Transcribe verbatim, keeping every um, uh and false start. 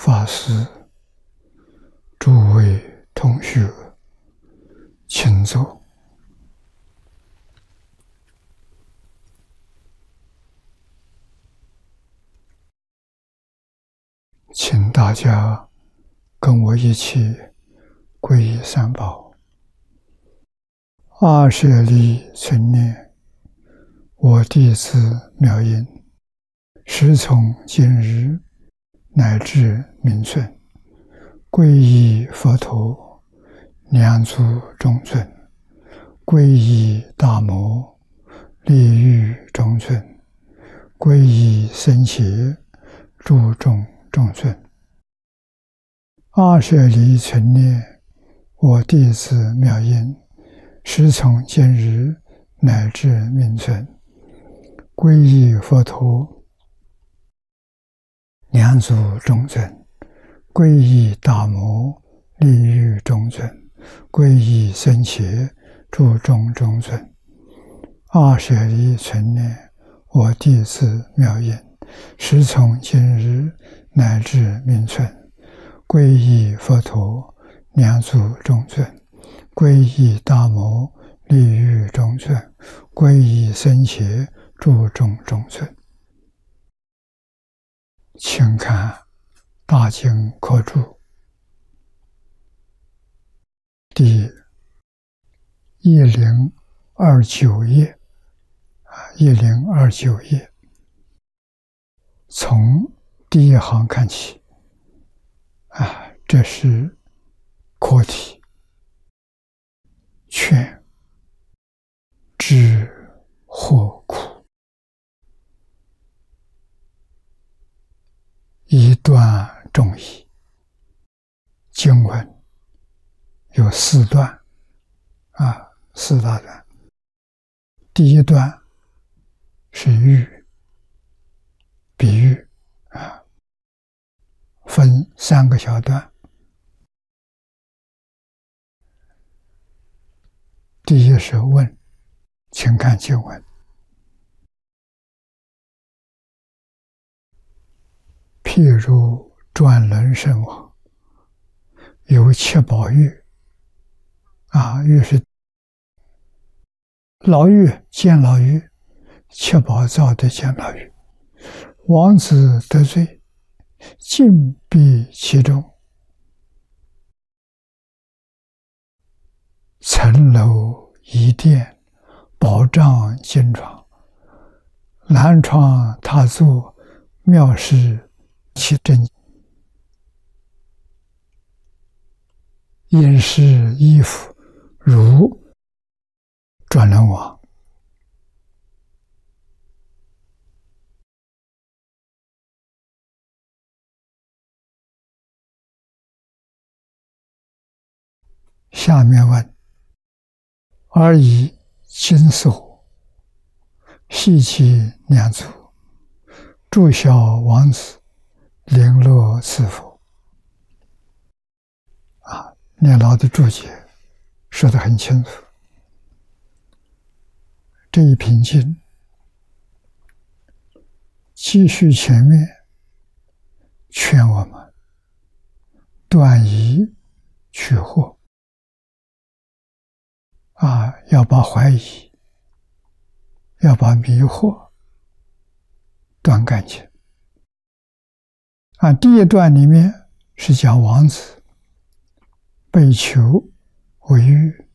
法师、诸位同学，请坐。请大家跟我一起皈依三宝。二舍利存念，我弟子妙音，时从今日乃至明存，皈依佛陀、两足中尊，皈依大摩、利欲中尊，皈依僧伽、诸众中尊。二舍利存念，我弟子妙音，时从今日乃至明存，皈依佛陀、两足中尊，皈依大摩、利欲中尊，皈依僧伽、诸众中尊。二舍利存念，我弟子妙音，时从今日乃至明存，皈依佛陀、两足中尊，皈依大摩、利欲中尊，皈依僧伽、诸众中尊。请看大经科注第一零二九页啊，一零二九页，从第一行看起啊，这是课题，劝知祸苦，一段中义。经文有四段啊，四大段。第一段是喻，比喻啊，分三个小段。第一是问，请看经文。譬如转轮圣王，有七宝玉啊，玉是老玉、监牢玉，七宝造的监牢玉。王子得罪，禁闭其中，层楼仪殿，宝帐金床，南床踏坐，妙事其真，饮食衣服如转轮王。下面问：而以金锁系其两足，助小王子，绫罗赐福。啊，念老的注解说得很清楚。这一品经继续前面，劝我们断疑取惑啊，要把怀疑、要把迷惑断干净。啊，第一段里面是讲王子被囚为狱，